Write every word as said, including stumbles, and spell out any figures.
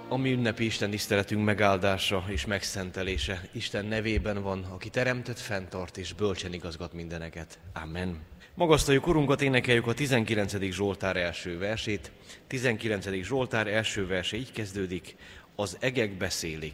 A mi ünnepi Isten tiszteletünk megáldása és megszentelése Isten nevében van, aki teremtett, fenntart és bölcsen igazgat mindeneket. Amen. Magasztaljuk Urunkat, énekeljük a tizenkilencedik Zsoltár első versét. tizenkilencedik Zsoltár első verse így kezdődik: az egek beszélik.